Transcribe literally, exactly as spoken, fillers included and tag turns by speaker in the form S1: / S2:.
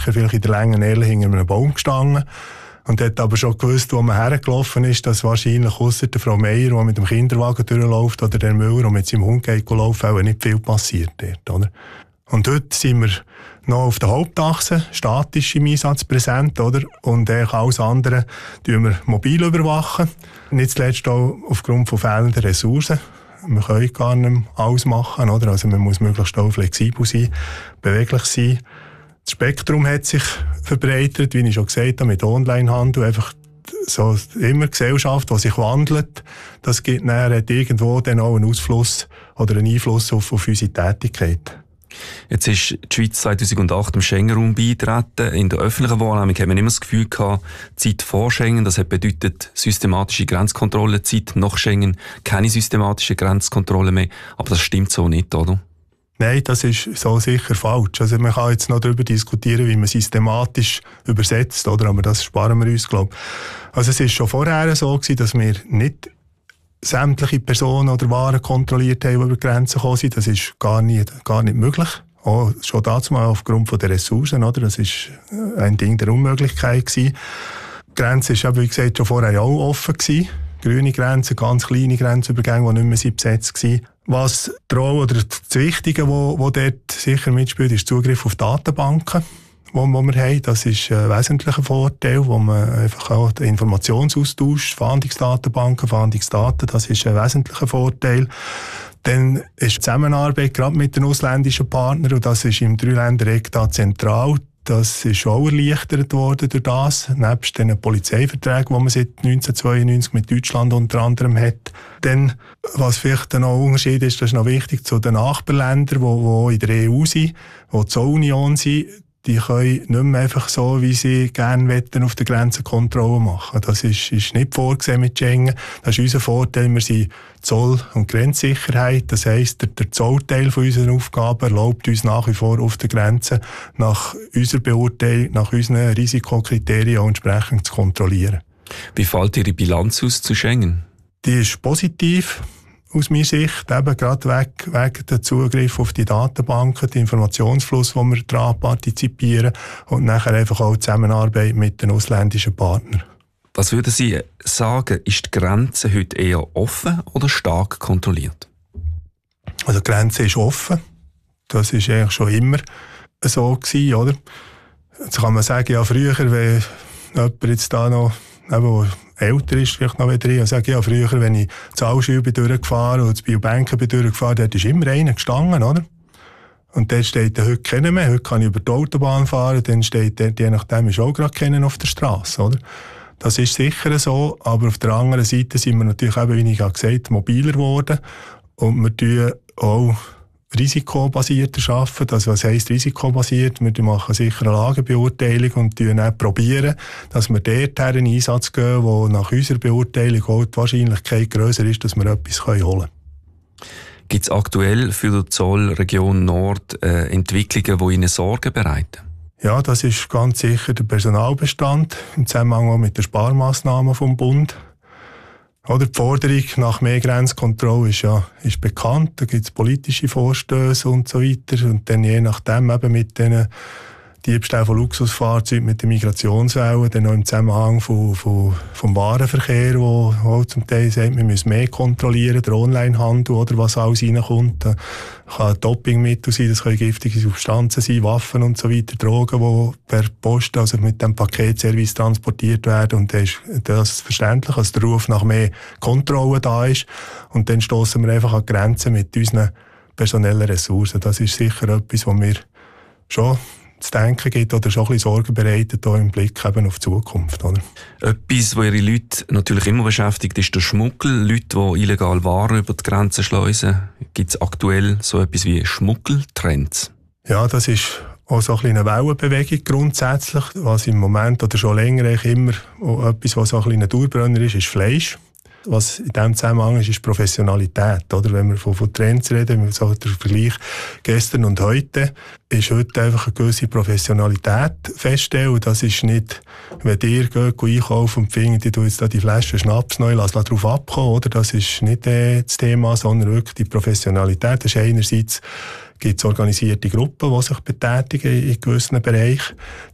S1: sicher vielleicht in der langen Eile hinter einem Baum gestanden und hat aber schon gewusst, wo man hergelaufen ist, dass wahrscheinlich ausser der Frau Meier, die mit dem Kinderwagen durchläuft, oder der Müller, der mit seinem Hund geht laufen, auch nicht viel passiert dort, oder? Und heute sind wir noch auf der Hauptachse, statisch im Einsatz präsent, oder? Und alles andere tun wir mobil überwachen. Nicht zuletzt auch aufgrund von fehlenden Ressourcen. Wir können gar nicht mehr alles machen, oder? Also man muss möglichst auch flexibel sein, beweglich sein. Das Spektrum hat sich verbreitert, wie ich schon gesagt habe, mit Onlinehandel. Einfach so immer Gesellschaft, die sich wandelt, das gibt dann, hat irgendwo dann auch einen Ausfluss oder einen Einfluss auf, auf unsere Tätigkeit.
S2: Jetzt ist die Schweiz zweitausendacht im Schengen-Raum beigetreten. In der öffentlichen Wahrnehmung haben wir immer das Gefühl gehabt, die Zeit vor Schengen, das hat bedeutet systematische Grenzkontrolle, Zeit nach Schengen, keine systematische Grenzkontrolle mehr. Aber das stimmt so nicht, oder?
S1: Nein, das ist so sicher falsch. Also man kann jetzt noch darüber diskutieren, wie man systematisch übersetzt, oder? Aber das sparen wir uns, glaube ich. Also es ist schon vorher so gewesen, dass wir nicht sämtliche Personen oder Waren kontrolliert haben, die über die Grenzen gekommen sind. Das ist gar nicht, gar nicht möglich. Auch schon dazu mal aufgrund der Ressourcen, oder? Das ist ein Ding der Unmöglichkeit gewesen. Die Grenze war, wie gesagt, schon vorher auch offen gewesen. Grüne Grenzen, ganz kleine Grenzübergänge, die nicht mehr besetzt waren. Was die Rolle oder das Wichtige, was dort sicher mitspielt, ist Zugriff auf Datenbanken, die wir haben. Das ist ein wesentlicher Vorteil, wo man einfach auch den Informationsaustausch, Fahndungsdatenbanken, Fahndungsdaten, das ist ein wesentlicher Vorteil. Dann ist die Zusammenarbeit gerade mit den ausländischen Partnern, und das ist im Dreiländereck da zentral. Das ist auch erleichtert worden durch das, nebst den Polizeiverträgen, die man seit neunzehnhundertzweiundneunzig mit Deutschland unter anderem hat. Dann, was vielleicht noch ein Unterschied ist, das ist noch wichtig, zu den Nachbarländern, die, die in der E U sind, die in der Zollunion sind, die können nicht mehr einfach so, wie sie gerne wollen, auf der Grenze Kontrollen machen. Das ist, ist nicht vorgesehen mit Schengen. Das ist unser Vorteil. Wir sind Zoll- und Grenzsicherheit. Das heisst, der, der Zollteil von unseren Aufgaben erlaubt uns nach wie vor auf der Grenze nach unserer Beurteilung, nach unseren Risikokriterien auch entsprechend zu kontrollieren.
S2: Wie fällt Ihre Bilanz aus zu Schengen?
S1: Die ist positiv. Aus meiner Sicht, eben gerade weg, wegen der Zugriff auf die Datenbanken, den Informationsfluss, wo wir daran partizipieren, und nachher einfach auch die Zusammenarbeit mit den ausländischen Partnern.
S2: Was würden Sie sagen, ist die Grenze heute eher offen oder stark kontrolliert?
S1: Also die Grenze ist offen. Das ist eigentlich schon immer so gewesen, oder? Jetzt kann man sagen, ja, früher, wenn jemand jetzt da noch, eben, älter ist, vielleicht noch wieder, ich sage, ja, früher, wenn ich zu Allschule bin durchgefahren oder zu Biobanken bin durchgefahren, dort ist immer einer gestanden, oder? Und dort steht heute keiner mehr. Heute kann ich über die Autobahn fahren, dann steht dort, je nachdem, ist auch gerade keiner auf der Straße, oder? Das ist sicher so, aber auf der anderen Seite sind wir natürlich eben, wie ich gerade gesagt habe, mobiler geworden, und wir tun auch risikobasierter arbeiten. Das, was heisst risikobasiert? Wir machen sicher eine Lagebeurteilung und dann probieren, dass wir dort einen Einsatz gehen, wo nach unserer Beurteilung auch die Wahrscheinlichkeit grösser ist, dass wir etwas holen können.
S2: Gibt es aktuell für die Zollregion Nord äh, Entwicklungen, die Ihnen Sorgen bereiten?
S1: Ja, das ist ganz sicher der Personalbestand im Zusammenhang auch mit den Sparmaßnahmen vom Bund. Oder die Forderung nach mehr Grenzkontrolle ist ja ist bekannt. Da gibt es politische Vorstöße und so weiter. Und dann je nachdem eben mit den Diebstählen von Luxusfahrzeugen, mit den Migrationswellen, dann auch im Zusammenhang von, von, vom Warenverkehr, wo auch zum Teil sagt, wir müssen mehr kontrollieren, der Onlinehandel oder was alles reinkommt. Da kann Dopingmittel sein, das können giftige Substanzen sein, Waffen und so weiter, Drogen, die per Post, also mit dem Paketservice transportiert werden. Und das ist das verständlich, dass der Ruf nach mehr Kontrolle da ist. Und dann stoßen wir einfach an die Grenzen mit unseren personellen Ressourcen. Das ist sicher etwas, was wir schon zu denken gibt oder schon ein bisschen Sorgen bereitet hier im Blick eben auf die Zukunft. Oder?
S2: Etwas, was Ihre Leute natürlich immer beschäftigt, ist der Schmuggel. Leute, die illegal Waren über die Grenzen schleusen. Gibt es aktuell so etwas wie Schmuggeltrends? Ja, das ist auch so ein bisschen eine Wellenbewegung grundsätzlich. Was im Moment oder schon länger immer etwas, was so ein bisschen ein Dauerbrenner ist, ist Fleisch. Was in diesem Zusammenhang ist, ist Professionalität. Oder? Wenn wir von, von Trends reden, so der Vergleich gestern und heute, ist heute einfach eine gewisse Professionalität feststellen. Das ist nicht, wenn ihr geht, einkaufen und findet, du jetzt da die Flasche Schnaps neu, lass darauf abkommen. Oder? Das ist nicht äh, das Thema, sondern wirklich die Professionalität. Das ist einerseits gibt es organisierte Gruppen, die sich betätigen in gewissen Bereichen.